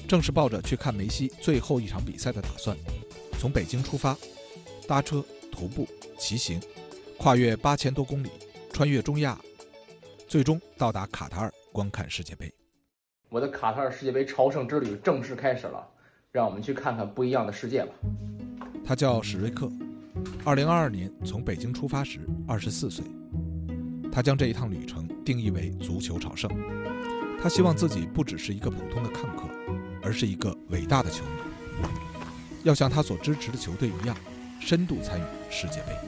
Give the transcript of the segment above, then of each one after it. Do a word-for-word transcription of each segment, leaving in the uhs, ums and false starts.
正是抱着去看梅西最后一场比赛的打算，从北京出发，搭车、徒步、骑行，跨越八千多公里，穿越中亚，最终到达卡塔尔观看世界杯。 我的卡塔尔世界杯朝圣之旅正式开始了，让我们去看看不一样的世界吧。 他叫史瑞克，二零二二年从北京出发时二十四岁。他将这一趟旅程定义为足球朝圣。他希望自己不只是一个普通的看客，而是一个伟大的球迷，要像他所支持的球队一样，深度参与世界杯。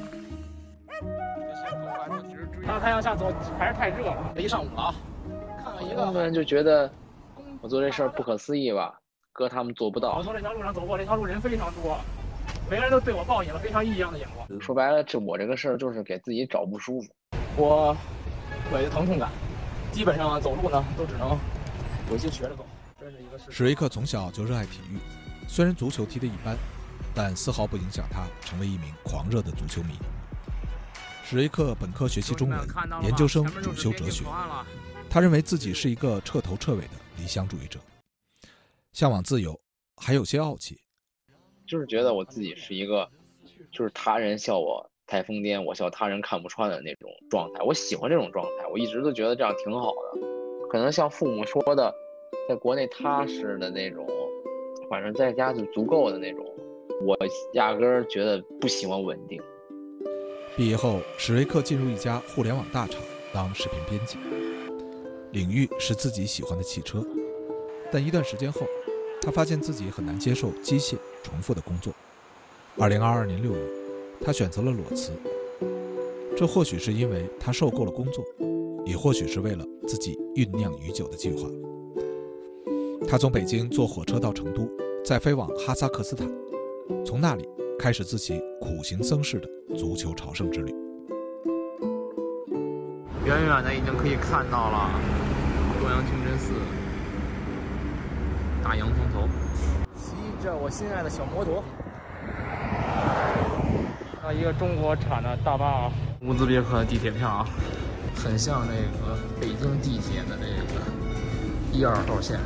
大太阳下走还是太热了，一上午了啊！看看一个， 他们就觉得我做这事儿不可思议吧，哥他们做不到。 我从这条路上走过，这条路人非常多，每个人都对我报以了非常异样的眼光。 说白了，这我这个事儿就是给自己找不舒服。 我腿的疼痛感，基本上走路呢都只能有些学着走。这是一个史瑞克从小就热爱体育，虽然足球踢得一般，但丝毫不影响他成为一名狂热的足球迷。史瑞克本科学习中文，研究生主修哲学。他认为自己是一个彻头彻尾的理想主义者，向往自由，还有些傲气。 就是觉得我自己是一个，就是他人笑我太疯癫，我笑他人看不穿的那种状态。我喜欢这种状态，我一直都觉得这样挺好的。可能像父母说的，在国内踏实的那种，反正在家就足够的那种，我压根儿觉得不喜欢稳定。 毕业后，史瑞克进入一家互联网大厂当视频编辑，领域是自己喜欢的汽车。但一段时间后，他发现自己很难接受机械重复的工作。二零二二年六月，他选择了裸辞。这或许是因为他受够了工作，也或许是为了自己酝酿已久的计划。他从北京坐火车到成都，再飞往哈萨克斯坦，从那里开始自己苦行僧式的足球朝圣之旅。 远远的已经可以看到了洛阳清真寺大洋风头， 骑着我心爱的小摩托，啊，一个中国产的大巴啊， 乌兹别克地铁票啊，很像那个北京地铁的那个一二号线。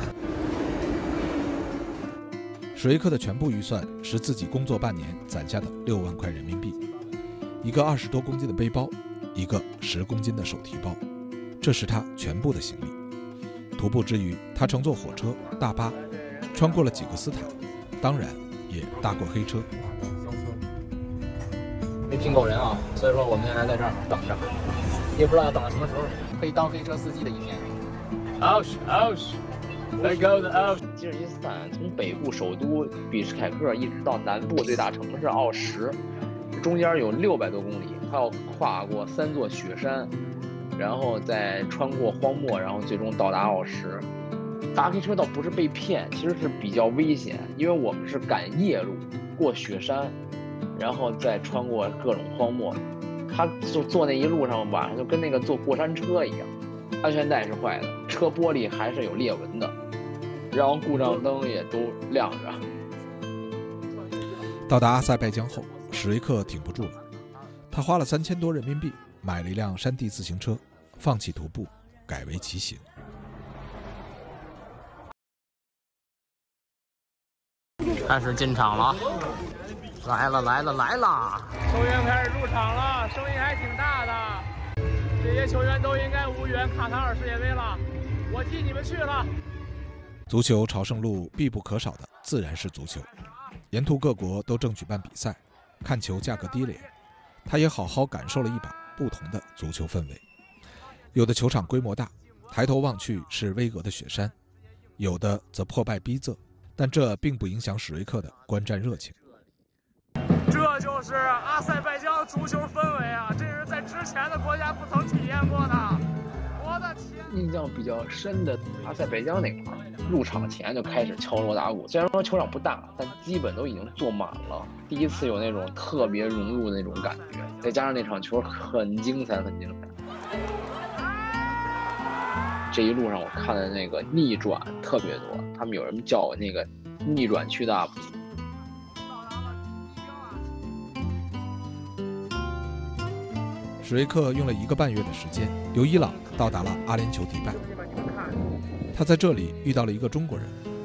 史瑞克的全部预算是自己工作半年攒下的六万块人民币，一个二十多公斤的背包，一个十公斤的手提包，这是他全部的行李。徒步之余，他乘坐火车、大巴，穿过了几个斯坦，当然也搭过黑车。 没拼够人啊，所以说我们现在在这儿等着，也不知道要等到什么时候，可以当黑车司机的一天。奥什奥什 Let go the奥什。 吉尔吉斯斯坦从北部首都比什凯克一直到南部最大城市奥什，中间有六百多公里，它要跨过三座雪山，然后再穿过荒漠，然后最终到达奥什。搭黑车倒不是被骗，其实是比较危险，因为我们是赶夜路过雪山，然后再穿过各种荒漠。他就坐那一路上晚上就跟那个坐过山车一样，安全带是坏的，车玻璃还是有裂纹的，然后故障灯也都亮着。 到达阿塞拜疆后，史瑞克挺不住了，他花了三千多人民币买了一辆山地自行车，放弃徒步，改为骑行。 开始进场了，来了来了来了！ 球员开始入场了，声音还挺大的。这些球员都应该无缘卡塔尔世界杯了，我替你们去了。 足球朝圣路必不可少的自然是足球，沿途各国都正举办比赛，看球价格低廉，他也好好感受了一把不同的足球氛围。有的球场规模大，抬头望去是巍峨的雪山，有的则破败逼仄，但这并不影响史瑞克的观战热情。 这就是阿塞拜疆足球氛围啊！这是在之前的国家不曾体验过的。我的天！ 印象比较深的阿塞拜疆那块儿，入场前就开始敲锣打鼓。虽然说球场不大，但基本都已经坐满了。第一次有那种特别融入的那种感觉，再加上那场球很精彩，很精彩。这一路上我看的那个逆转特别多，他们有人叫我那个逆转区的 U P。 史瑞克用了一个半月的时间，由伊朗到达了阿联酋迪拜。他在这里遇到了一个中国人，